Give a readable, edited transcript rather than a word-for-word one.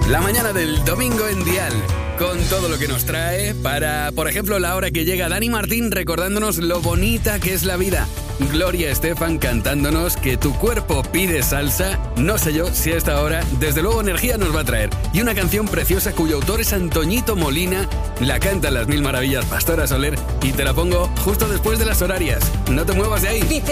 La mañana del domingo en Dial, con todo lo que nos trae para, por ejemplo, la hora que llega Dani Martín recordándonos lo bonita que es la vida. Gloria Estefan cantándonos que tu cuerpo pide salsa. No sé yo si a esta hora, desde luego, energía nos va a traer. Y una canción preciosa cuyo autor es Antoñito Molina. La canta Las Mil Maravillas Pastora Soler y te la pongo justo después de las horarias. No te muevas de ahí.